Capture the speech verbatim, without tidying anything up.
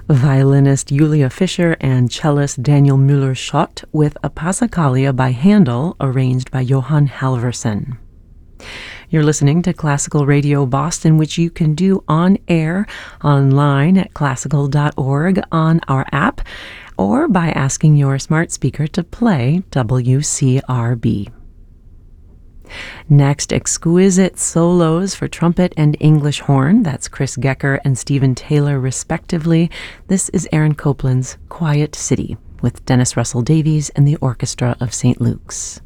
violinist Julia Fischer and cellist Daniel Müller-Schott with a Passacaglia by Handel, arranged by Johann Halvorsen. You're listening to Classical Radio Boston, which you can do on air, online at classical dot org, on our app, or by asking your smart speaker to play W C R B. Next, exquisite solos for trumpet and English horn. That's Chris Gecker and Stephen Taylor, respectively. This is Aaron Copland's Quiet City with Dennis Russell Davies and the Orchestra of Saint Luke's.